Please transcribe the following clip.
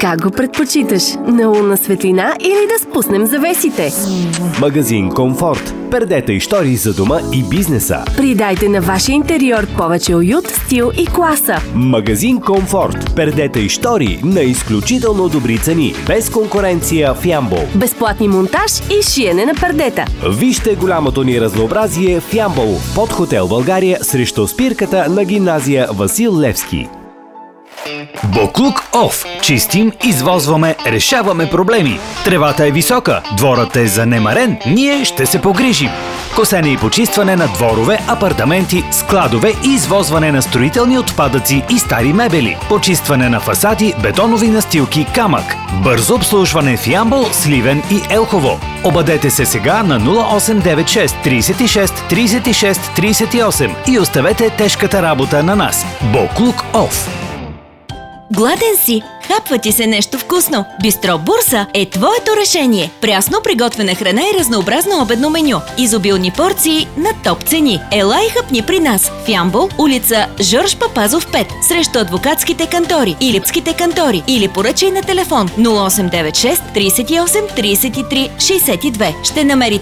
Как го предпочиташ? На лунна светлина или да спуснем завесите? Магазин Комфорт. Пердета и штори за дома и бизнеса. Придайте на вашия интериор повече уют, стил и класа. Магазин Комфорт. Пердета и штори на изключително добри цени. Без конкуренция в Ямбол. Безплатни монтаж и шиене на пердета. Вижте голямото ни разнообразие в Ямбол. Под хотел България срещу спирката на гимназия Васил Левски. Боклук Оф. Чистим, извозваме, решаваме проблеми. Тревата е висока, дворът е занемарен, ние ще се погрижим. Косене и почистване на дворове, апартаменти, складове и извозване на строителни отпадъци и стари мебели. Почистване на фасади, бетонови настилки, камък. Бързо обслужване в Ямбол, Сливен и Елхово. Обадете се сега на 0896 36 36 38 и оставете тежката работа на нас. Боклук Оф. Гладен си? Хапва ти се нещо вкусно? Бистро Бурса е твоето решение. Прясно приготвена храна и разнообразно обедно меню. Изобилни порции на топ цени. Ела и хапни при нас в Ямбол, улица Жорж Папазов 5, срещу адвокатските кантори и липските кантори, или поръчай на телефон 0896 38 33 62. Ще намерите